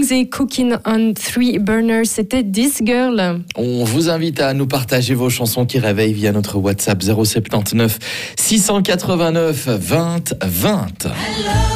Kings et Cooking on Three Burners, c'était This Girl. On vous invite à nous partager vos chansons qui réveillent via notre WhatsApp 079 689 20 20.